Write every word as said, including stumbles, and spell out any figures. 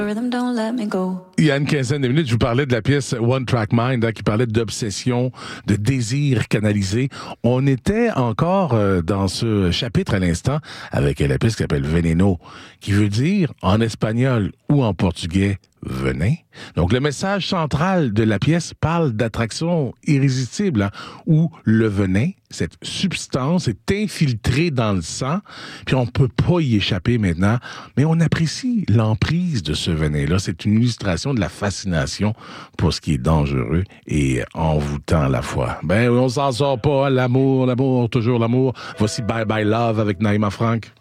Rhythm don't let me go. Il y a une quinzaine de minutes, je vous parlais de la pièce One Track Mind, hein, qui parlait d'obsession, de désir canalisé. On était encore euh, dans ce chapitre à l'instant avec la pièce qui s'appelle Veneno, qui veut dire en espagnol ou en portugais venin. Donc le message central de la pièce parle d'attraction irrésistible, hein, où le venin, cette substance, est infiltrée dans le sang, puis on peut pas y échapper maintenant, mais on apprécie l'emprise de ce venin-là. C'est une illustration de la fascination pour ce qui est dangereux et envoûtant à la fois. Ben, on s'en sort pas, hein, l'amour, l'amour, toujours l'amour. Voici Bye Bye Love avec Naïma Franck.